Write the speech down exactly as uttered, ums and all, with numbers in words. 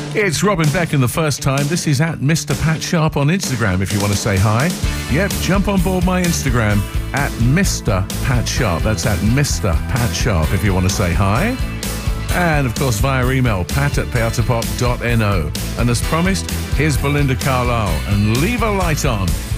It's Robin Beck in the first time. This is at Mister Pat Sharp on Instagram if you want to say hi. Yep, jump on board my Instagram at Mister Pat Sharp. That's at Mister Pat Sharp if you want to say hi. And of course via email, pat at pewterpop dot no. And as promised, here's Belinda Carlisle and Leave a Light On.